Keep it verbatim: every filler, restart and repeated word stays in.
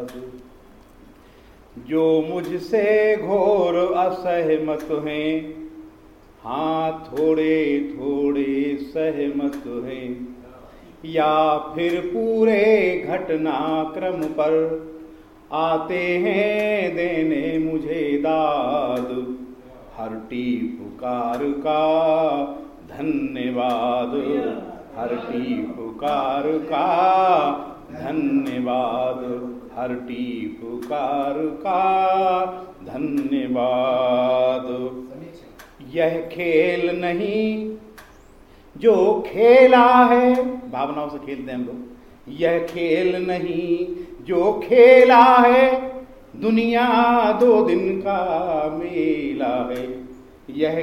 दाद। जो मुझसे घोर असहमत हैं, हाँ थोड़े थोड़े सहमत हैं, या फिर पूरे घटनाक्रम पर आते हैं देने मुझे दाद। हरटी पुकार का धन्यवाद, हरटी पुकार का धन्यवाद, हरटी पुकार का धन्यवाद। यह खेल नहीं जो खेला है, भावनाओं से खेलते हैं हम लोग, यह खेल नहीं जो खेला है, दुनिया दो दिन का मेला है। यह